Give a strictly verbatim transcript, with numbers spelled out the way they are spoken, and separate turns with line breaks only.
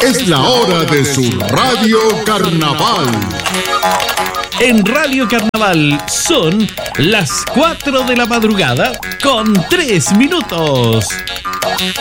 Es la hora de su Radio Carnaval.
En Radio Carnaval son las cuatro de la madrugada con tres minutos.